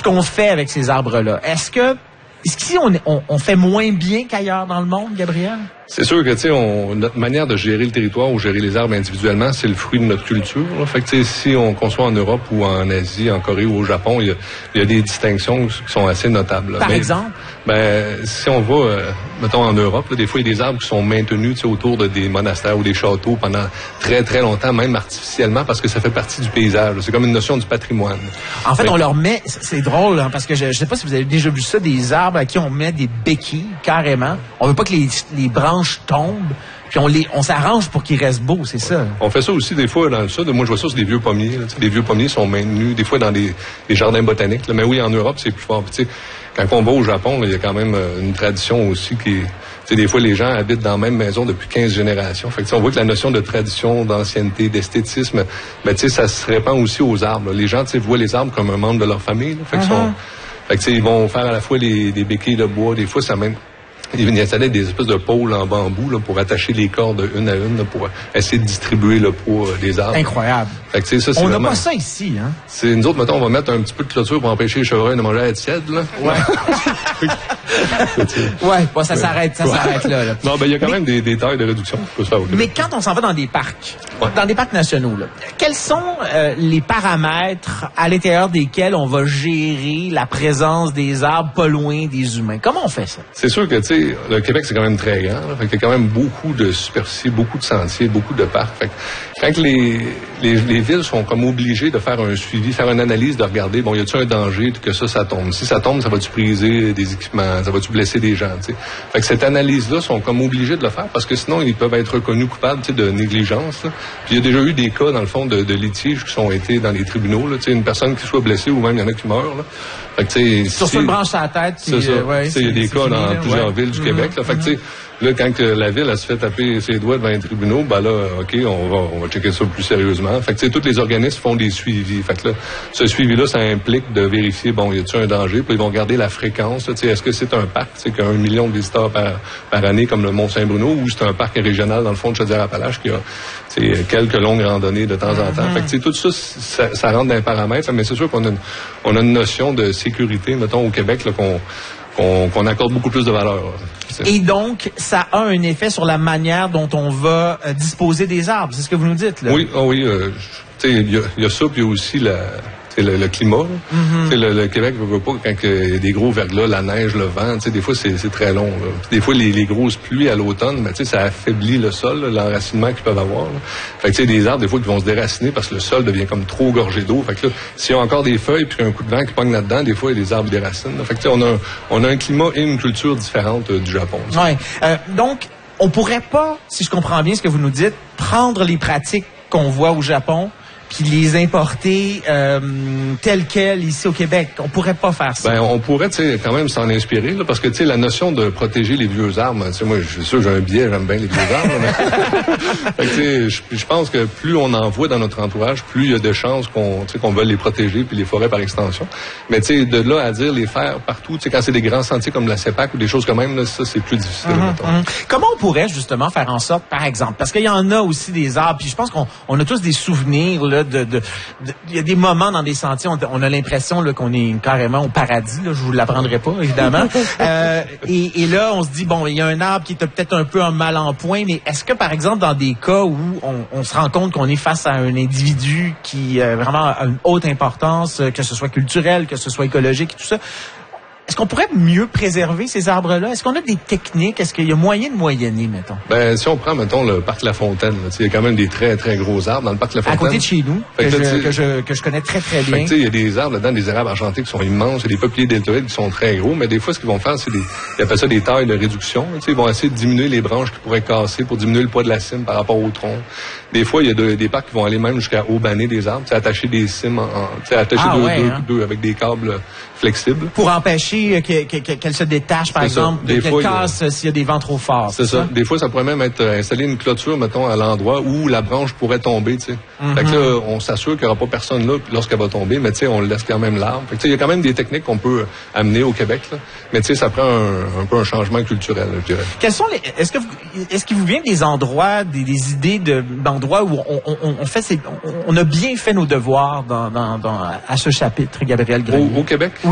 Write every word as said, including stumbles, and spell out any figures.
ce qu'on fait avec ces arbres-là. Est-ce que, est-ce qu'ici on, on, on fait moins bien qu'ailleurs dans le monde, Gabriel? C'est sûr que, tu sais, on, notre manière de gérer le territoire ou gérer les arbres individuellement, c'est le fruit de notre culture. Là. Fait que, tu sais, si on conçoit en Europe ou en Asie, en Corée ou au Japon, il y a, il y a des distinctions qui sont assez notables. Là. Par Mais, exemple? Ben, si on va, euh, mettons, en Europe, là, des fois, il y a des arbres qui sont maintenus, tu sais, autour de des monastères ou des châteaux pendant très, très longtemps, même artificiellement, parce que ça fait partie du paysage. C'est comme une notion du patrimoine. En fait, fait on leur met, c'est drôle, hein, parce que je, je sais pas si vous avez déjà vu ça, des arbres à qui on met des béquilles, carrément. On veut pas que les, les branches tombent. Puis on les, on s'arrange pour qu'ils restent beaux, c'est ça. On fait ça aussi des fois dans le sud. Moi, je vois ça sur des vieux pommiers. Là, des vieux pommiers sont maintenus des fois dans des, des jardins botaniques. Là. Mais oui, en Europe, c'est plus fort. Puis, quand on va au Japon, il y a quand même une tradition aussi qui est... Des fois, les gens habitent dans la même maison depuis quinze générations. Fait que, on voit que la notion de tradition, d'ancienneté, d'esthétisme, ben, ça se répand aussi aux arbres. Là. Les gens voient les arbres comme un membre de leur famille. Là. Fait que, uh-huh. sont, fait que, ils vont faire à la fois les, des béquilles de bois. Des fois, ça même... Il installait des espèces de pôles en bambou là, pour attacher les cordes une à une là, pour essayer de distribuer le poids euh, des arbres. Incroyable. Fait que, ça, on n'a vraiment... pas ça ici, hein? C'est, nous autres, mettons, on va mettre un petit peu de clôture pour empêcher les chevreuils de manger à la tiède, là. Ouais. ouais, bon, ça s'arrête, ça ouais. s'arrête là, là. Non, ben, il y a quand mais, même des, des tailles de réduction qui peuvent se faire au Québec. Mais quand on s'en va dans des parcs, ouais. dans des parcs nationaux, là, quels sont euh, les paramètres à l'intérieur desquels on va gérer la présence des arbres pas loin des humains? Comment on fait ça? C'est sûr que, tu sais, le Québec, c'est quand même très grand, là. Fait qu'il y a quand même beaucoup de superficie, beaucoup de sentiers, beaucoup de parcs. Fait que quand les, les, les villes sont comme obligées de faire un suivi, faire une analyse, de regarder, bon, y a-t-il un danger que ça, ça tombe? Si ça tombe, ça va-tu briser des équipements? Ça va-tu blesser des gens, tu sais? Fait que cette analyse-là sont comme obligés de le faire parce que sinon, ils peuvent être reconnus coupables, tu sais, de négligence, là. Puis il y a déjà eu des cas, dans le fond, de, de litiges qui sont été dans les tribunaux, là. Tu sais, une personne qui soit blessée ou même il y en a qui meurent, là. Fait que, tu sais, sur si, une branche à la tête. C'est ça. Euh, ouais, il y a des cas fini, dans là, plusieurs ouais. villes du mm-hmm. Québec, là. Fait que, tu sais, là, quand que la ville, elle se fait taper ses doigts devant les tribunaux, ben là, OK, on va, on va checker ça plus sérieusement. Fait que, tu sais, tous les organismes font des suivis. Fait que là, ce suivi-là, ça implique de vérifier, bon, y a-t-il un danger? Puis ils vont regarder la fréquence, tu sais, est-ce que c'est un parc, tu sais, qui a un million de visiteurs par, par année, comme le Mont-Saint-Bruno, ou c'est un parc régional, dans le fond de Chaudière-Appalaches, qui a, tu sais, quelques longues randonnées de temps en temps. Mm-hmm. Fait que, tu sais, tout ça, ça, ça rentre dans les paramètres, mais c'est sûr qu'on a une, on a une notion de sécurité, mettons, au Québec, là, qu'on, qu'on, qu'on accorde beaucoup plus de valeur. Là. Et donc, ça a un effet sur la manière dont on va euh, disposer des arbres. C'est ce que vous nous dites, là? Oui, oh oui. Euh, tu sais, il y, y a ça, puis il y a aussi la... Le, le climat. Mm-hmm. Le, le Québec ne veut pas quand il y a des gros verglas, la neige, le vent, des fois c'est, c'est très long. Là. Des fois les, les grosses pluies à l'automne, ben, ça affaiblit le sol, là, l'enracinement qu'ils peuvent avoir. Là. Fait que des arbres des fois qui vont se déraciner parce que le sol devient comme trop gorgé d'eau. Fait que là, s'il y a encore des feuilles puis un coup de vent qui pogne là-dedans, des fois il y a des arbres qui déracinent. Là. Fait que on a, un, on a un climat et une culture différente euh, du Japon. Ouais. Euh, donc, on pourrait pas, si je comprends bien ce que vous nous dites, prendre les pratiques qu'on voit au Japon puis les importer euh, telles quelles ici au Québec. On pourrait pas faire ça. Ben, on pourrait, tu sais, quand même s'en inspirer, là, parce que, tu sais, la notion de protéger les vieux arbres, tu sais, moi, je suis sûr, j'ai un biais, j'aime bien les vieux arbres, mais... fait que, tu sais, je pense que plus on en voit dans notre entourage, plus il y a de chances qu'on, tu sais, qu'on veuille les protéger, puis les forêts par extension. Mais, tu sais, de là à dire les faire partout, tu sais, quand c'est des grands sentiers comme la CEPAC ou des choses comme même, là, ça, c'est plus difficile. Mm-hmm, mm-hmm. Comment on pourrait, justement, faire en sorte, par exemple, parce qu'il y en a aussi des arbres, puis je pense qu'on on a tous des souvenirs, là, De, de, de, il y a des moments dans des sentiers, on, on a l'impression là, qu'on est carrément au paradis. Là, je vous l'apprendrai pas, évidemment. euh, et, et là, on se dit, bon, il y a un arbre qui est peut-être un peu un mal en point, mais est-ce que, par exemple, dans des cas où on, on se rend compte qu'on est face à un individu qui euh, vraiment a une haute importance, que ce soit culturel, que ce soit écologique et tout ça, est-ce qu'on pourrait mieux préserver ces arbres-là? Est-ce qu'on a des techniques? Est-ce qu'il y a moyen de moyenner, mettons? Ben, si on prend, mettons, le parc La Fontaine, il y a quand même des très, très gros arbres dans le parc La Fontaine. À côté de chez nous, que, je, que, je, que je connais très, très bien. Il y a des arbres là-dedans, des érables argentés qui sont immenses, il y a des peupliers deltoïdes qui sont très gros, mais des fois, ce qu'ils vont faire, c'est des, ils appellent ça des tailles de réduction. Ils vont essayer de diminuer les branches qui pourraient casser pour diminuer le poids de la cime par rapport au tronc. Des fois, il y a de, des parcs qui vont aller même jusqu'à aubaner des arbres, attacher des cimes, en, en, attacher ah, deux, ouais, deux, hein? deux avec des câbles flexibles. Pour empêcher que, que, que, qu'elle se détache, par c'est exemple, de qu'elle casse a... s'il y a des vents trop forts. C'est, c'est ça. ça. Des fois, ça pourrait même être euh, installer une clôture, mettons, à l'endroit où la branche pourrait tomber, tu sais. Mm-hmm. Fait que là, on s'assure qu'il n'y aura pas personne là lorsqu'elle va tomber, mais tu sais, on laisse quand même l'arbre. Fait que tu sais, il y a quand même des techniques qu'on peut amener au Québec, là. Mais tu sais, ça prend un, un peu un changement culturel, je dirais. Quels sont les, est-ce que vous, est-ce qu'il vous vient des endroits, des, des idées de, d'endroits où on, on, on fait ces, on, on a bien fait nos devoirs dans, dans, dans, à ce chapitre, Gabriel Grenier? Au, au Québec?